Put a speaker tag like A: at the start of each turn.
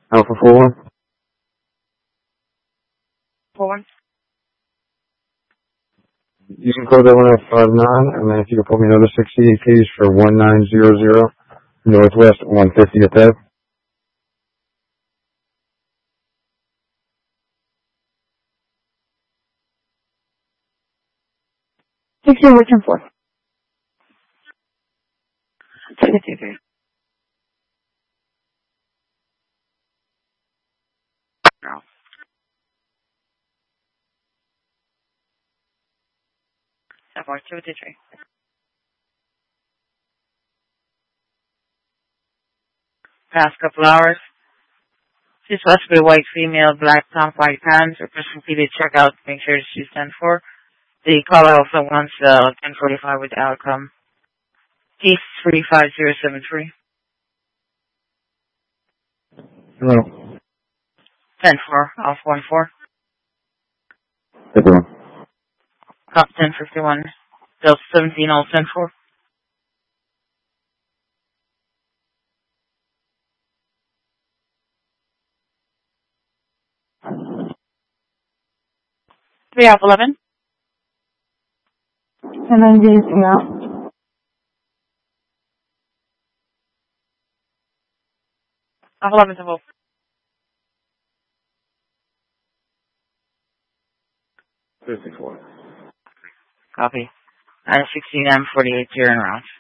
A: Alpha 41.
B: 41.
A: You can close that one at 59, and then if you could put me another 68 keys for 1900 Northwest 150th Ave.
B: Six year return for. 63. No. That was 23. Past couple hours. She's supposed to be a white female, black top, white pants. Request completed checkout. Make sure she's 10-4. The caller also wants 1045 with the outcome. Case 35073.
A: Hello.
B: 10-4, off 1-4.
A: Hey, bro.
B: Cop 1051. Delta 17, all 10-4. Three off 11. And then anything out. Off 11 to vote.
A: 54.
B: Copy. 16 M 48 here en route.